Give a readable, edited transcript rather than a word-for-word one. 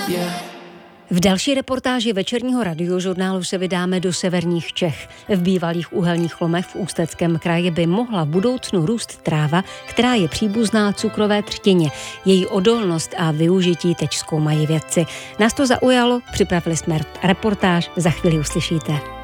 V další reportáži večerního radiožurnálu se vydáme do severních Čech. V bývalých uhelných lomech v Ústeckém kraji by mohla v budoucnu růst tráva, která je příbuzná cukrové třtině. Její odolnost a využití teď zkoumají vědci. Nás to zaujalo, připravili jsme reportáž, za chvíli uslyšíte.